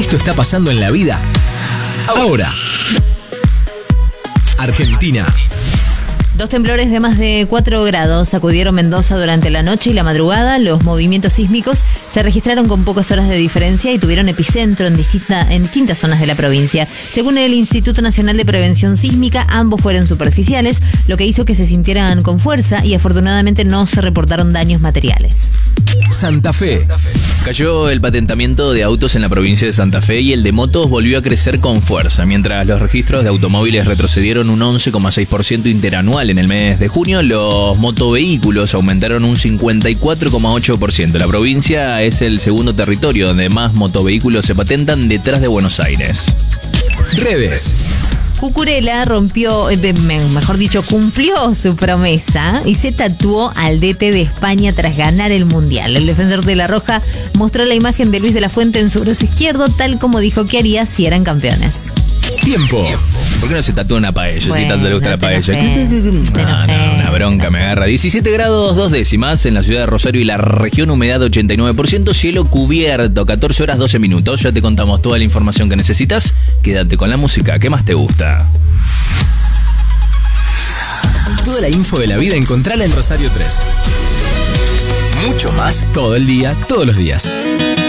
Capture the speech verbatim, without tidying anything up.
Esto está pasando en la vida ahora. Argentina. Dos temblores de más de cuatro grados sacudieron Mendoza durante la noche y la madrugada. Los movimientos sísmicos se registraron con pocas horas de diferencia y tuvieron epicentro en, distinta, en distintas zonas de la provincia. Según el Instituto Nacional de Prevención Sísmica, ambos fueron superficiales, lo que hizo que se sintieran con fuerza y afortunadamente no se reportaron daños materiales. Santa Fe. Cayó el patentamiento de autos en la provincia de Santa Fe y el de motos volvió a crecer con fuerza, mientras los registros de automóviles retrocedieron un once coma seis por ciento interanual en el mes de junio. Los motovehículos aumentaron un cincuenta y cuatro coma ocho por ciento. La provincia es el segundo territorio donde más motovehículos se patentan, detrás de Buenos Aires. Redes. Cucurella rompió, mejor dicho, cumplió su promesa y se tatuó al D T de España tras ganar el Mundial. El defensor de La Roja mostró la imagen de Luis de la Fuente en su brazo izquierdo, tal como dijo que haría si eran campeones. Tiempo. ¿Por qué no se tatúa una paella? Bueno, si tanto le gusta no la paella. enojé, No, no, una bronca me agarra. diecisiete grados dos décimas en la ciudad de Rosario y la región, humedad ochenta y nueve por ciento, cielo cubierto, catorce horas doce minutos. Ya te contamos toda la información que necesitas. Quédate con la música. ¿Qué más te gusta? Toda la info de la vida encontrala en Rosario tres. Mucho más todo el día, todos los días.